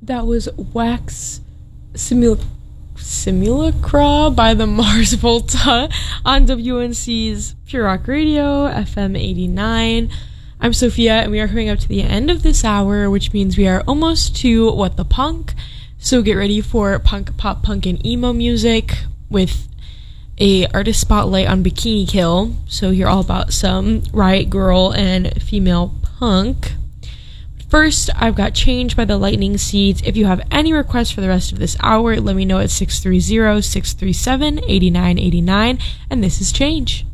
That was Wax Simulacra by the Mars Volta on WNC's Pure Rock Radio, FM 89. I'm Sophia, and we are coming up to the end of this hour, which means we are almost to What the Punk. So get ready for punk, pop punk, and emo music with a artist spotlight on Bikini Kill. So hear all about some Riot Grrrl and female punk. First, I've got Change by the Lightning Seeds. If you have any requests for the rest of this hour, let me know at 630-637-8989. And this is Change.